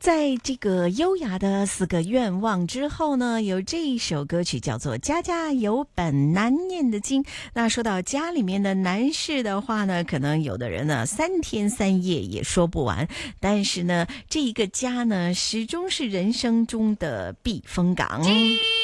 在这个优雅的4个愿望之后呢，有这一首歌曲叫做《家家有本难念的经》。那说到家里面的难事的话呢，可能有的人呢3天3夜也说不完，但是呢，这一个家呢，始终是人生中的避风港。